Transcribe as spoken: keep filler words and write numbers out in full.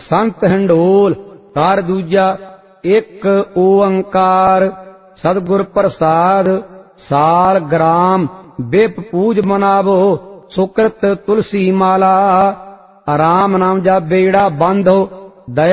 संत indole. Car दूजा एक ओंकार सतगुर प्रसाद। साल ग्राम बिप पूज मनावो सुकृत तुलसी माला। राम नाम जा बेड़ा बंद हो दया